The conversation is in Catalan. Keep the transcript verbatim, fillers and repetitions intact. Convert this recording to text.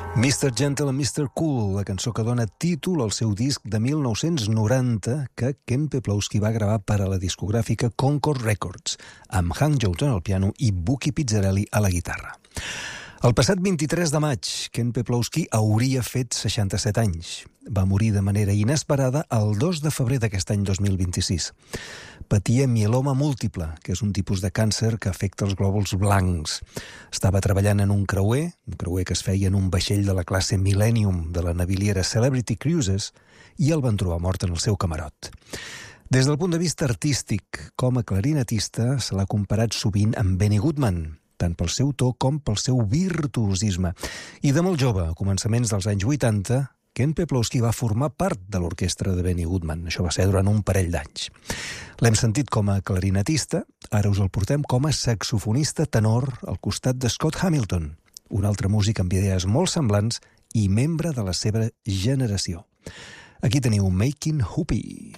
mister Gentle and mister Cool, la cançó que dona títol al seu disc de mil nou-cents noranta que Ken Peplowski va gravar per a la discogràfica Concord Records, amb Hank Johnson al piano i Bucky Pizzarelli a la guitarra. El passat vint-i-tres de maig, Ken Peplowski hauria fet seixanta-set anys. Va morir de manera inesperada el dos de febrer d'aquest any dos mil vint-i-sis. Patia mieloma múltiple, que és un tipus de càncer que afecta els glòbuls blancs. Estava treballant en un creuer, un creuer que es feia en un vaixell de la classe Millennium de la naviliera Celebrity Cruises, i el van trobar mort en el seu camarot. Des del punt de vista artístic, com a clarinetista, se l'ha comparat sovint amb Benny Goodman, tant pel seu to com pel seu virtuosisme. I de molt jove, a començaments dels anys vuitanta, Ken Peplowski va formar part de l'orquestra de Benny Goodman. Això va ser durant un parell d'anys. L'hem sentit com a clarinetista, ara us el portem com a saxofonista tenor al costat de Scott Hamilton, un altre músic amb idees molt semblants i membre de la seva generació. Aquí teniu Making Whoopee.